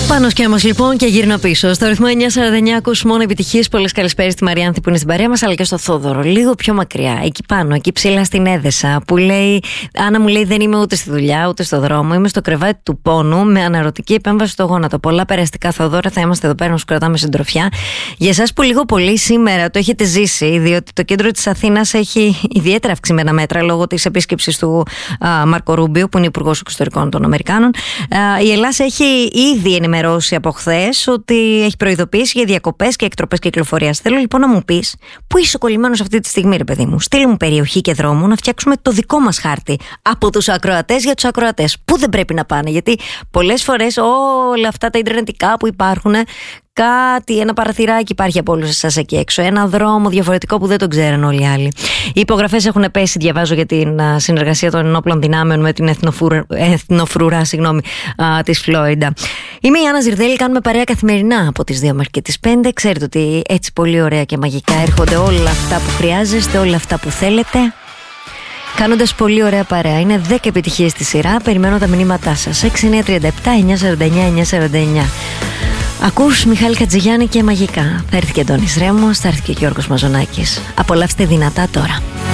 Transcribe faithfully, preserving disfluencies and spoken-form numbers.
Πάνω σκιάμος λοιπόν και γύρνα πίσω. Στο ρυθμό εννιά σαράντα εννιά ακούς μόνο επιτυχίες. Πολλές καλησπέρες στη Μαριάνθη που είναι στην παρέα μας, αλλά και στο Θόδωρο. Λίγο πιο μακριά, εκεί πάνω, εκεί ψηλά στην Έδεσα, που λέει: Άννα μου λέει, δεν είμαι ούτε στη δουλειά ούτε στο δρόμο. Είμαι στο κρεβάτι του πόνου με αναρωτική επέμβαση στο γόνατο. Πολλά περαστικά, Θόδωρα, θα είμαστε εδώ πέρα να σου κρατάμε συντροφιά. Για εσάς που λίγο πολύ σήμερα το έχετε ζήσει, διότι το κέντρο της Αθήνας έχει ιδιαίτερα αυξημένα μέτρα λόγω της επίσκεψης του α, Μάρκο Ρούμπιο, που είναι υπουργός εξωτερικών των Αμερικάνων. Α, η Ελλάδα έχει ήδη ενημερώσει από χθες ότι έχει προειδοποιήσει για διακοπές και εκτροπές κυκλοφορίας. Θέλω λοιπόν να μου πεις, πού είσαι κολλημένος αυτή τη στιγμή, ρε παιδί μου. Στείλ μου περιοχή και δρόμο να φτιάξουμε το δικό μας χάρτη από τους ακροατές για τους ακροατές. Πού δεν πρέπει να πάνε, γιατί πολλές φορές όλα αυτά τα ιντερνετικά που υπάρχουν, κάτι, ένα παραθυράκι υπάρχει από όλους εσάς εκεί έξω. Ένα δρόμο διαφορετικό που δεν τον ξέρουν όλοι οι άλλοι. Οι υπογραφές έχουν πέσει, διαβάζω, για την α, συνεργασία των ενόπλων δυνάμεων με την εθνοφρουρά, εθνοφρουρά συγγνώμη, α, της Φλόριντα. Είμαι η Άννα Ζιρδέλη, κάνουμε παρέα καθημερινά από τις δύο μέχρι και τις πέντε. Ξέρετε ότι έτσι πολύ ωραία και μαγικά έρχονται όλα αυτά που χρειάζεστε, όλα αυτά που θέλετε, κάνοντας πολύ ωραία παρέα. Είναι δέκα επιτυχίες στη σειρά. Περιμένω τα μηνύματά σας. έξι εννιά τρία επτά εννιά σαράντα εννιά εννιά σαράντα εννιά. Ακούς Μιχάλη Χατζηγιάννη και μαγικά. Θα έρθει και Αντώνης Ρέμος, θα έρθει και Γιώργος Μαζονάκης. Απολαύστε δυνατά τώρα.